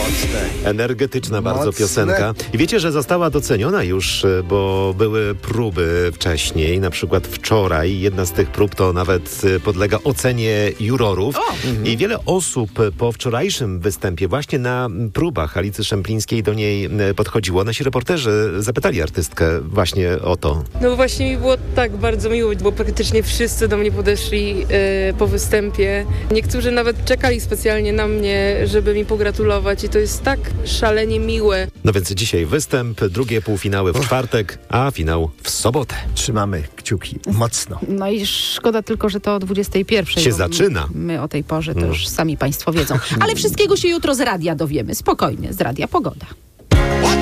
Energetyczna bardzo Mocne. piosenka. I wiecie, że została doceniona już, bo były próby wcześniej, na przykład wczoraj. Jedna z tych prób to nawet podlega ocenie jurorów. I wiele osób po wczorajszym występie właśnie na próbach Alicy Szemplińskiej do niej podchodziło. Nasi reporterzy zapytali artystkę właśnie o to. No właśnie mi było tak bardzo miło, bo praktycznie wszyscy do mnie podeszli po występie. Niektórzy nawet czekali specjalnie na mnie, żeby mi pogratulować i to jest tak szalenie miłe. No więc dzisiaj występ, drugie półfinały w czwartek, a finał w sobotę. Trzymamy kciuki mocno. No i szkoda tylko, że to o 21:00 Się bo zaczyna. My o tej porze to już sami państwo wiedzą. Ale wszystkiego się jutro z radia dowiemy. Spokojnie, z radia Pogoda.